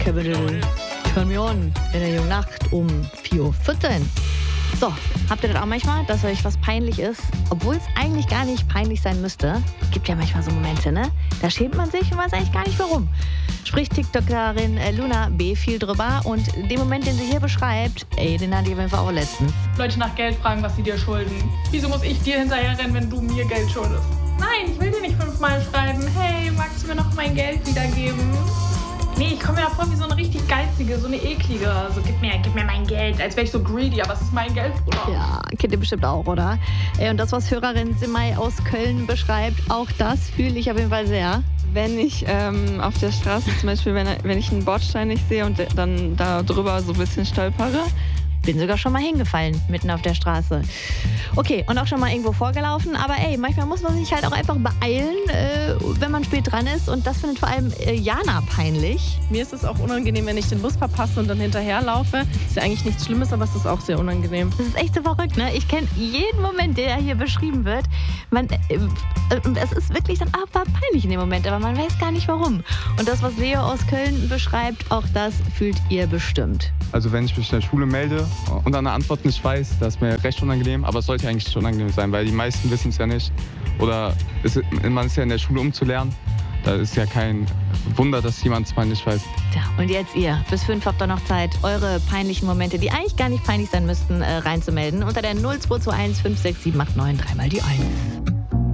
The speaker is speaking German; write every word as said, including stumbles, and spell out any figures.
Capital Turn Me On in der jungen Nacht um vier Uhr vierzehn. So, habt ihr das auch manchmal, dass euch was peinlich ist, obwohl es eigentlich gar nicht peinlich sein müsste? Gibt ja manchmal so Momente, ne? Da schämt man sich und weiß eigentlich gar nicht warum. Spricht TikTokerin Luna B. viel drüber und den Moment, den sie hier beschreibt, ey, den hatte ich auf jeden Fall auch letztens. Leute nach Geld fragen, was sie dir schulden. Wieso muss ich dir hinterherrennen, wenn du mir Geld schuldest? Nein, ich will dir nicht fünfmal schreiben, hey, magst du mir noch mein Geld wiedergeben? Nee, ich komme mir da vor wie so eine richtig geizige, so eine eklige. So, gib mir, gib mir mein Geld, als wäre ich so greedy, aber es ist mein Geld, Bruder. Ja, kennt ihr bestimmt auch, oder? Und das, was Hörerin Simay aus Köln beschreibt, auch das fühle ich auf jeden Fall sehr. Wenn ich ähm, auf der Straße zum Beispiel, wenn, wenn ich einen Bordstein nicht sehe und dann da drüber so ein bisschen stolpere. Bin sogar schon mal hingefallen, mitten auf der Straße. Okay, und auch schon mal irgendwo vorgelaufen. Aber ey, manchmal muss man sich halt auch einfach beeilen, äh, wenn man spät dran ist. Und das findet vor allem äh, Jana peinlich. Mir ist es auch unangenehm, wenn ich den Bus verpasse und dann hinterherlaufe. Ist ja eigentlich nichts Schlimmes, aber es ist auch sehr unangenehm. Das ist echt so verrückt, ne? Ich kenne jeden Moment, der hier beschrieben wird. Man, äh, äh, es ist wirklich dann aber peinlich in dem Moment, aber man weiß gar nicht warum. Und das, was Leo aus Köln beschreibt, auch das fühlt ihr bestimmt. Also wenn ich mich in der Schule melde und eine Antwort nicht weiß, das ist mir recht unangenehm, aber es sollte eigentlich nicht unangenehm sein, weil die meisten wissen es ja nicht. Oder ist, man ist ja in der Schule, um zu lernen. Da ist ja kein Wunder, dass jemand es mal nicht weiß. Tja, und jetzt ihr. Bis fünf habt ihr noch Zeit, eure peinlichen Momente, die eigentlich gar nicht peinlich sein müssten, äh, reinzumelden. Unter der null zwei zwei eins fünf sechs sieben acht neun dreimal die eins.